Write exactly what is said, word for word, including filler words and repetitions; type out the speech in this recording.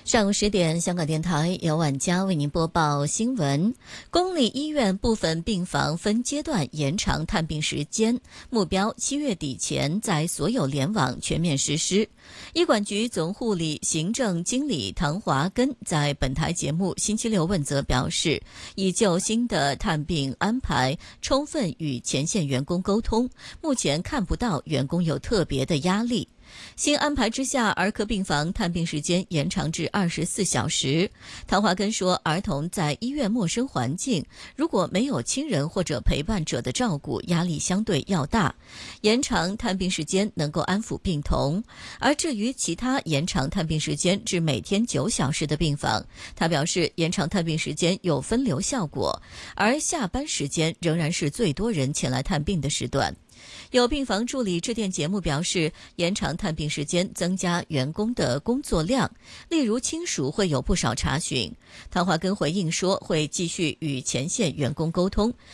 上午十点，香港电台由晚佳为您播报新闻。公立医院部分病房分阶段延长探病时间，目标七月底前在所有联网全面实施。医管局总护理行政经理唐华根在本台节目星期六问责表示，已就新的探病安排充分与前线员工沟通，目前看不到员工有特别的压力。新安排之下，儿科病房探病时间延长至二十四小时。唐华根说，儿童在医院陌生环境，如果没有亲人或者陪伴者的照顾，压力相对要大。延长探病时间能够安抚病童。而至于其他延长探病时间至每天九小时的病房，他表示，延长探病时间有分流效果，而下班时间仍然是最多人前来探病的时段。有病房助理致电节目表示，延长探病时间增加员工的工作量，例如亲属会有不少查询。唐华根回应说，会继续与前线员工沟通，